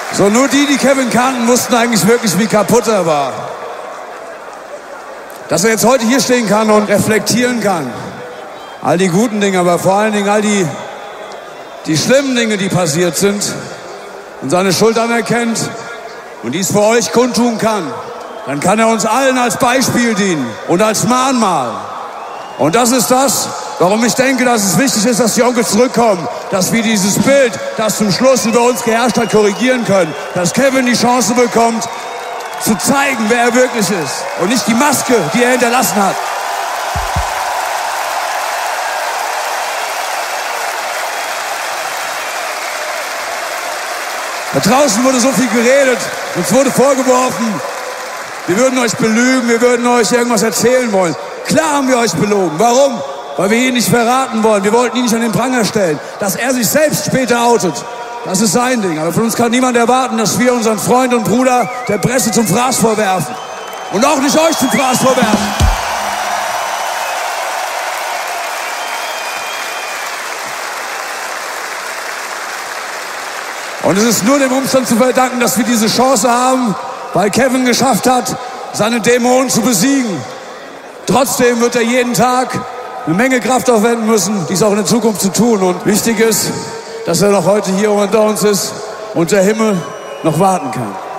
So, nur die Kevin kannten, wussten eigentlich wirklich, wie kaputt er war. Dass er jetzt heute hier stehen kann und reflektieren kann. All die guten Dinge, aber vor allen Dingen all die schlimmen Dinge, die passiert sind. Und seine Schuld anerkennt und dies für euch kundtun kann. Dann kann er uns allen als Beispiel dienen und als Mahnmal. Und das ist das, warum ich denke, dass es wichtig ist, dass die Onkels zurückkommen. Dass wir dieses Bild, das zum Schluss über uns geherrscht hat, korrigieren können. Dass Kevin die Chance bekommt, zu zeigen, wer er wirklich ist. Und nicht die Maske, die er hinterlassen hat. Da draußen wurde so viel geredet. Uns wurde vorgeworfen, wir würden euch belügen, wir würden euch irgendwas erzählen wollen. Klar haben wir euch belogen. Warum? Weil wir ihn nicht verraten wollen. Wir wollten ihn nicht an den Pranger stellen. Dass er sich selbst später outet, das ist sein Ding. Aber von uns kann niemand erwarten, dass wir unseren Freund und Bruder der Presse zum Fraß vorwerfen. Und auch nicht euch zum Fraß vorwerfen. Und es ist nur dem Umstand zu verdanken, dass wir diese Chance haben, weil Kevin geschafft hat, seine Dämonen zu besiegen. Trotzdem wird er jeden Tag eine Menge Kraft aufwenden müssen, dies auch in der Zukunft zu tun. Und wichtig ist, dass er noch heute hier unter uns ist und der Himmel noch warten kann.